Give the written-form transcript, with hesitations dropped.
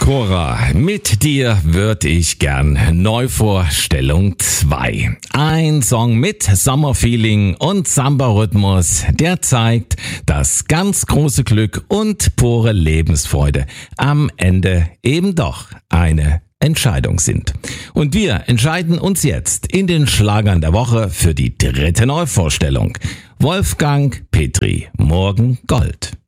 Cora, mit dir würd ich gern Neuvorstellung 2. Ein Song mit Sommerfeeling und Samba-Rhythmus, der zeigt, dass ganz große Glück und pure Lebensfreude am Ende eben doch eine Entscheidung sind. Und wir entscheiden uns jetzt in den Schlagern der Woche für die dritte Neuvorstellung. Wolfgang Petri, Morgen Gold.